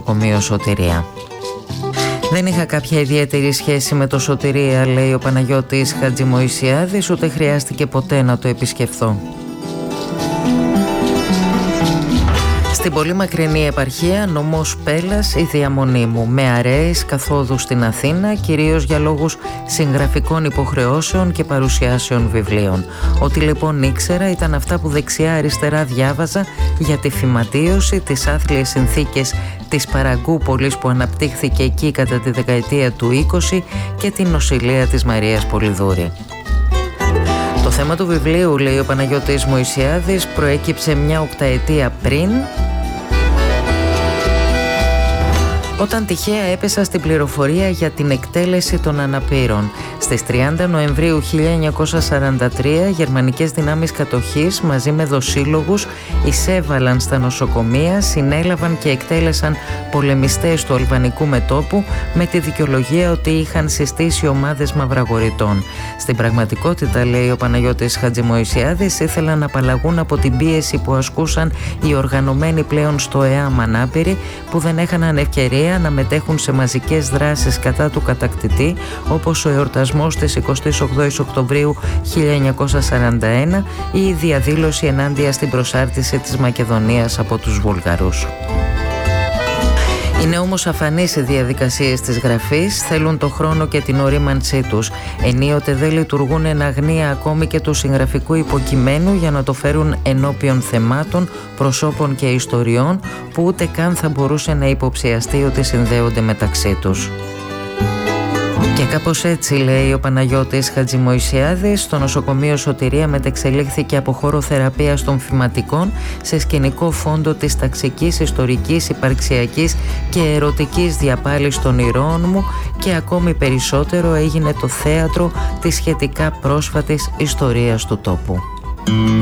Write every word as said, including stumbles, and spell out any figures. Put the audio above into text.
νοσοκομείο Σωτηρία. Δεν είχα κάποια ιδιαίτερη σχέση με το Σωτηρία, λέει ο Παναγιώτης Χατζημοϊσιάδης, ούτε χρειάστηκε ποτέ να το επισκεφθώ. Στην πολύ μακρινή επαρχία, νομός Πέλλας, η διαμονή μου, με αρέες καθόδου στην Αθήνα, κυρίως για λόγους συγγραφικών υποχρεώσεων και παρουσιάσεων βιβλίων. Ό,τι λοιπόν ήξερα ήταν αυτά που δεξιά-αριστερά διάβαζα για τη φυματίωση, τις άθλιες συνθήκες της Παραγκούπολης που αναπτύχθηκε εκεί κατά τη δεκαετία του είκοσι και την νοσηλεία της Μαρίας Πολυδούρη. Το θέμα του βιβλίου, λέει ο Παναγιώτης Μωυσιάδης, προέκυψε μια οκταετία πριν, όταν τυχαία έπεσα στην πληροφορία για την εκτέλεση των αναπήρων. Στις τριάντα Νοεμβρίου χίλια εννιακόσια σαράντα τρία, γερμανικές δυνάμεις κατοχής μαζί με δοσύλλογους εισέβαλαν στα νοσοκομεία, συνέλαβαν και εκτέλεσαν πολεμιστές του αλβανικού μετώπου με τη δικαιολογία ότι είχαν συστήσει ομάδες μαυραγορητών. Στην πραγματικότητα, λέει ο Παναγιώτης Χατζημοϊσιάδης, ήθελαν να απαλλαγούν από την πίεση που ασκούσαν οι οργανωμένοι πλέον στο ΕΑΜ ανάπηροι, που δεν έχαναν ευκαιρία να μετέχουν σε μαζικές δράσεις κατά του κατακτητή, όπως ο εορτασμός της εικοστής όγδοης Οκτωβρίου χίλια εννιακόσια σαράντα ένα ή η διαδήλωση ενάντια στην προσάρτηση της Μακεδονίας από τους Βούλγαρους. Είναι όμως αφανείς οι διαδικασίες της γραφής, θέλουν το χρόνο και την ορίμανσή τους. Ενίοτε δεν λειτουργούν εν αγνία ακόμη και του συγγραφικού υποκειμένου για να το φέρουν ενώπιον θεμάτων, προσώπων και ιστοριών που ούτε καν θα μπορούσε να υποψιαστεί ότι συνδέονται μεταξύ τους. Και κάπως έτσι, λέει ο Παναγιώτης Χατζημοϊσιάδης, το νοσοκομείο Σωτηρία μετεξελίχθηκε από χώρο θεραπείας των φυματικών σε σκηνικό φόντο της ταξικής, ιστορικής, υπαρξιακής και ερωτικής διαπάλης των ηρώων μου, και ακόμη περισσότερο έγινε το θέατρο της σχετικά πρόσφατης ιστορίας του τόπου.